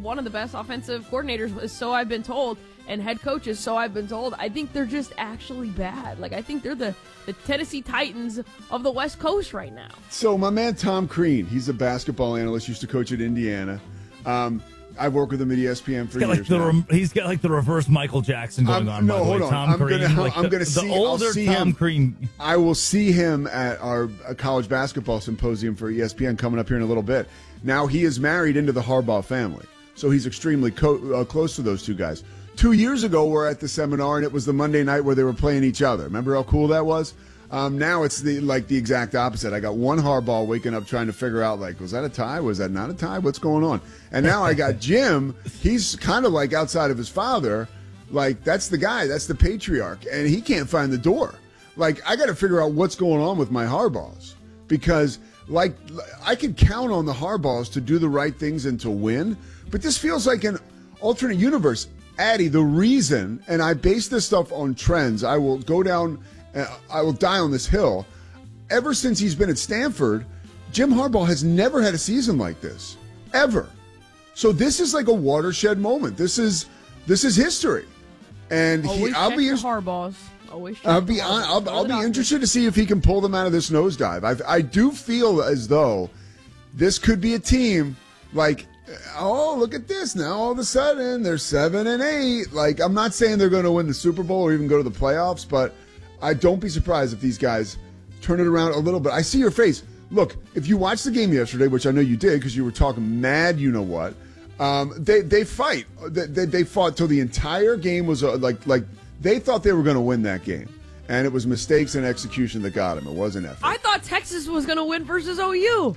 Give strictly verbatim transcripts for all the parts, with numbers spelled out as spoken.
one of the best offensive coordinators, so I've been told, and head coaches, so I've been told. I think they're just actually bad. Like, I think they're the, the Tennessee Titans of the West Coast right now. So my man Tom Crean, he's a basketball analyst, used to coach at Indiana. Um, I've worked with him at E S P N for he's got years like the now. Re- he's got like the reverse Michael Jackson going I'm, on. No, by the hold way. on. Tom I'm Crean, gonna, like I'm the, gonna the see. older I'll see Tom him. Crean. I will see him at our uh, college basketball symposium for E S P N coming up here in a little bit. Now he is married into the Harbaugh family, so he's extremely co- uh, close to those two guys. Two years ago, we're at the seminar, and it was the Monday night where they were playing each other. Remember how cool that was? Um, now it's the like the exact opposite. I got one Harbaugh waking up trying to figure out, like, was that a tie? Was that not a tie? What's going on? And now I got Jim. He's kind of like outside of his father. Like, that's the guy. That's the patriarch. And he can't find the door. Like, I got to figure out what's going on with my Harbaughs. Because, like, I could count on the Harbaughs to do the right things and to win. But this feels like an alternate universe. Addy, the reason, and I base this stuff on trends, I will go down... Uh, I will die on this hill. Ever since he's been at Stanford, Jim Harbaugh has never had a season like this, ever. So this is like a watershed moment. This is this is history, and Always he. I'll check be. your Harbaughs. Always. Check I'll your be. Harbaughs. I'll, Go I'll to be the interested to see if he can pull them out of this nosedive. I I do feel as though this could be a team like. Oh, look at this. Now all of a sudden they're seven and eight. Like, I'm not saying they're going to win the Super Bowl or even go to the playoffs, but I don't be surprised if these guys turn it around a little bit. I see your face. Look, if you watched the game yesterday, which I know you did because you were talking mad, you know what, um, they they fight. They, they, they fought till the entire game was uh, like like they thought they were going to win that game, and it was mistakes and execution that got them. It wasn't effort. I thought Texas was going to win versus O U.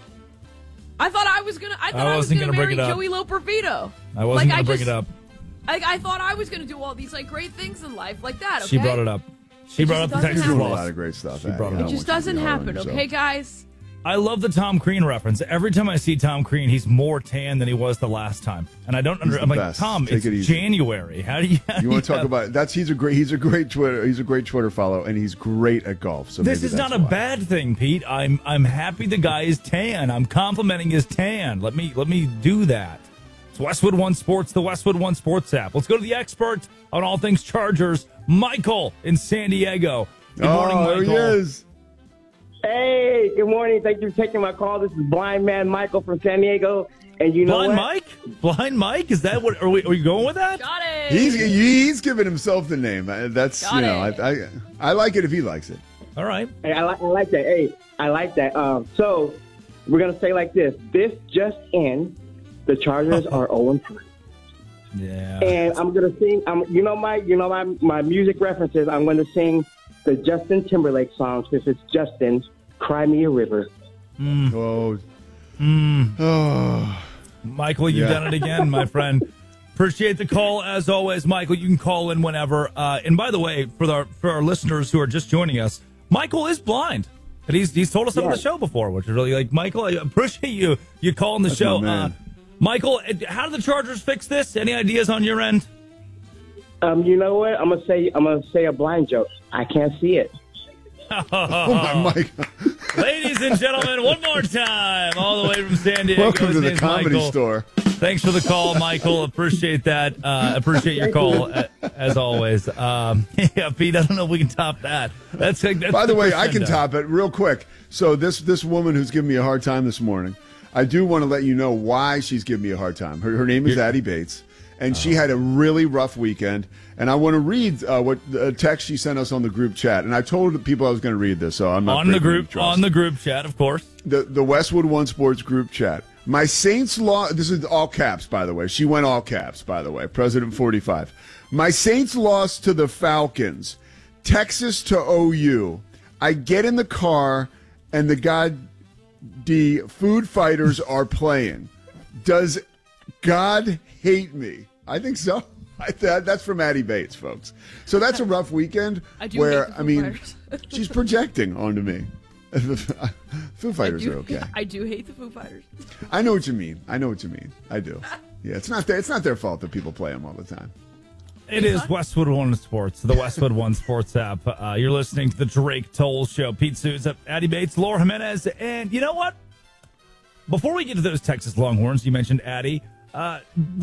I thought I was gonna. I thought I I, was wasn't gonna, gonna marry bring it up. Joey Loperfido. I wasn't like, going to bring just, it up. I, I thought I was gonna do all these like great things in life like that. Okay? She brought it up. She It brought up just the doesn't Texas happen. a lot loss. of great stuff. She Addy. brought it I up. don't It just want you to doesn't be hard on happen, yourself. okay, guys? I love the Tom Crean reference. Every time I see Tom Crean, he's more tan than he was the last time, and I don't. Under, the I'm like, best. Tom, Take it's it easy. January. How do you? How You do want to talk have- about that's he's a great he's a great Twitter he's a great Twitter follow and he's great at golf. So This maybe is that's not a why. bad thing, Pete. I'm I'm happy the guy is tan. I'm complimenting his tan. Let me let me do that. It's Westwood One Sports, the Westwood One Sports app. Let's go to the expert on all things Chargers, Michael in San Diego. Good oh, morning, Michael. There he is. Hey, good morning. Thank you for taking my call. This is Blind Man Michael from San Diego. And you know Blind what? Mike? Blind Mike? Is that what? Are we? Are you going with that? Got it. He's he's giving himself the name. Uh, That's Got you know I, it. I I like it if he likes it. All right. Hey, I, like, I like that. Hey, I like that. Um, so we're gonna say like this. This just in: the Chargers are zero and three. Yeah. And I'm gonna sing. Um, you know my, you know my my music references. I'm going to sing the Justin Timberlake song since it's Justin. Cry Me a River. Oh, Mm. oh. Michael, you've Yeah. done it again, my friend. Appreciate the call as always, Michael. You can call in whenever. Uh, and by the way, for our for our listeners who are just joining us, Michael is blind, and he's he's told us on Yes. the show before, which is really like Michael. I appreciate you you calling the That's show. my Uh, man. Michael, how do the Chargers fix this? Any ideas on your end? Um, you know what? I'm gonna say. I'm gonna say a blind joke. I can't see it. Oh my Mike. Ladies and gentlemen, one more time, all the way from San Diego. Welcome His to the name's Comedy Michael. Store. Thanks for the call, Michael. Appreciate that. Uh, appreciate your call, a- as always. Um, yeah, Pete, I don't know if we can top that. That's, like, that's By the way, I can crescendo. top it real quick. So this this woman who's giving me a hard time this morning, I do want to let you know why she's giving me a hard time. Her, her name is Addie Bates, and she had a really rough weekend. And I want to read uh, what a text she sent us on the group chat. And I told the people I was going to read this, so I'm not on the breaking any group trust. on the group chat, of course. the the Westwood One Sports group chat. My Saints lost. This is all caps, by the way. She went all caps, by the way. President forty-five. My Saints lost to the Falcons. Texas to O U. I get in the car, and the God, the Food Fighters are playing. Does God hate me? I think so. I th- that's from Addie Bates, folks. So that's a rough weekend. I do where hate the I Foo mean, Fighters. she's projecting onto me. Foo Fighters I do, are okay. I do hate the Foo Fighters. I know what you mean. I know what you mean. I do. Yeah, it's not their, it's not their fault that people play them all the time. It is Westwood One Sports, the Westwood One Sports app. Uh, you're listening to the Drake Toll Show. Pete Souza, Addie Bates, Laura Jimenez, and you know what? Before we get to those Texas Longhorns, you mentioned Addie. Uh,